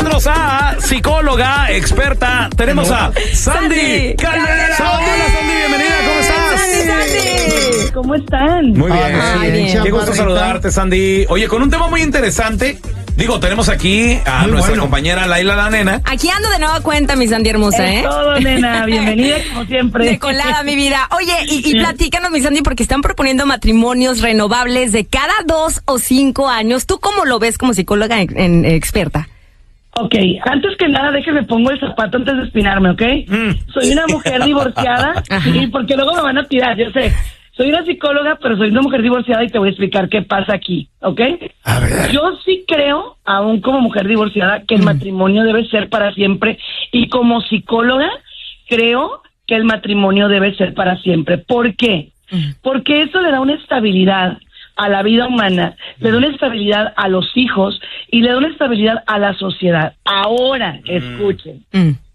nosotros a psicóloga, experta. Tenemos a Sandy Caldera. Hola, Sandy, bienvenida, ¿cómo estás? Sandy. ¿Cómo están? Muy bien. Ay, bien. Qué gusto saludarte, Sandy. Oye, con un tema muy interesante. Digo, tenemos aquí a nuestra compañera Laila la nena. Aquí ando de nueva cuenta, mi Sandy hermosa, Es todo, nena. Bienvenida, como siempre. De colada, mi vida. Oye, y platícanos, mi Sandy, porque están proponiendo matrimonios renovables de cada 2 o 5 años. ¿Tú cómo lo ves como psicóloga experta? Ok, antes que nada, déjeme pongo el zapato antes de espinarme, ¿ok? Soy una mujer divorciada, sí, porque luego me van a tirar, yo sé. Soy una psicóloga, pero soy una mujer divorciada y te voy a explicar qué pasa aquí, ¿ok? A ver. Yo sí creo, aún como mujer divorciada, que el matrimonio debe ser para siempre. Y como psicóloga, creo que el matrimonio debe ser para siempre. ¿Por qué? Porque eso le da una estabilidad a la vida humana, le da una estabilidad a los hijos y le da una estabilidad a la sociedad. Ahora, escuchen.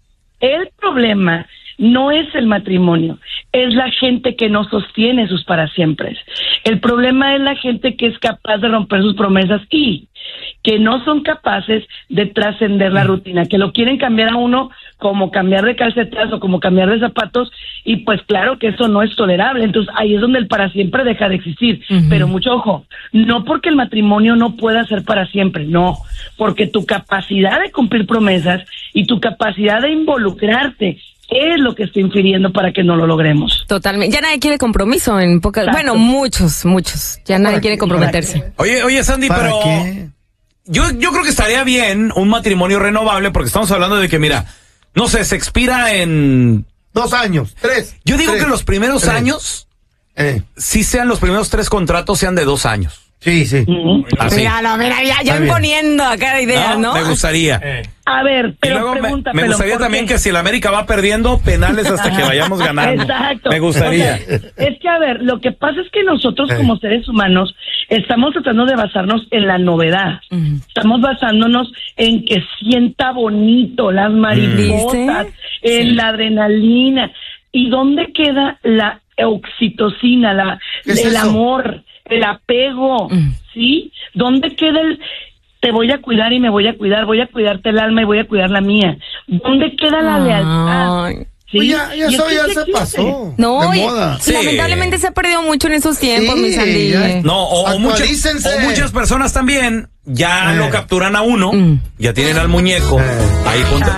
El problema no es el matrimonio, es la gente que no sostiene sus para siempre. El problema es la gente que es capaz de romper sus promesas y que no son capaces de trascender la rutina, que lo quieren cambiar a uno como cambiar de calcetas o como cambiar de zapatos, y pues claro que eso no es tolerable. Entonces ahí es donde el para siempre deja de existir. Pero mucho ojo, no porque el matrimonio no pueda ser para siempre, no, porque tu capacidad de cumplir promesas y tu capacidad de involucrarte es lo que está infiriendo para que no lo logremos. Totalmente. Ya nadie quiere compromiso en pocas... Exacto. Bueno, muchos. Ya nadie quiere comprometerse. Oye, Sandy, ¿Para pero qué? yo creo que estaría bien un matrimonio renovable porque estamos hablando de que, mira, no sé, se expira en 2 años, 3. Yo digo que los primeros 3. años, sí sean los primeros 3 contratos, sean de 2 años. Sí. Así. Mira, ya Está bien. imponiendo acá la idea, ¿no? Me gustaría. A ver, Y pero luego pregúntame. me gustaría también que si el América va perdiendo, penales hasta que vayamos ganando. Exacto. Me gustaría. O sea, es que, a ver, lo que pasa es que nosotros como seres humanos estamos tratando de basarnos en la novedad. Estamos basándonos en que sienta bonito, las mariposas, en la adrenalina. ¿Y dónde queda la oxitocina, ¿Qué es el eso? amor, el apego? ¿Sí? ¿Dónde queda el... te voy a cuidar y me voy a cuidar, voy a cuidarte el alma y voy a cuidar la mía? ¿Dónde queda la lealtad? Ay. ¿Sí? Pues ya Y eso es que ya sí se existe. pasó. No, de y moda. Sí. lamentablemente se ha perdido mucho en esos tiempos, Sí, mi Sandy. ya. No, o Actualícense. muchas personas también ya lo capturan a uno, ya tienen al muñeco, ahí ponte.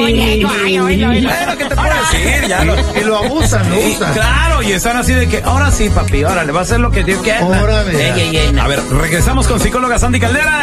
Bueno, ¿qué te puedo decir? Ya Y lo abusan, lo y, usan. claro, y están así de que, ahora sí, papi, órale, va a hacer lo que Dios quiera. Órale. A ver, regresamos con psicóloga Sandy Caldera.